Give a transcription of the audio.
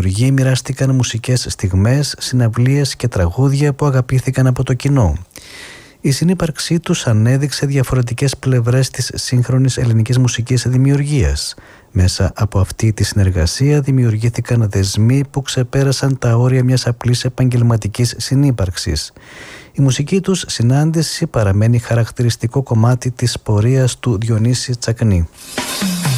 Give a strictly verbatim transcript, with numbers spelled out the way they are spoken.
δημιουργοί μοιράστηκαν μουσικές στιγμές, συναυλίες και τραγούδια που αγαπήθηκαν από το κοινό. Η συνύπαρξή τους ανέδειξε διαφορετικές πλευρές της σύγχρονης ελληνικής μουσικής δημιουργίας. Μέσα από αυτή τη συνεργασία δημιουργήθηκαν δεσμοί που ξεπέρασαν τα όρια μιας απλής επαγγελματικής συνύπαρξης. Η μουσική τους συνάντηση παραμένει χαρακτηριστικό κομμάτι της πορείας του Διονύση Τσακνή.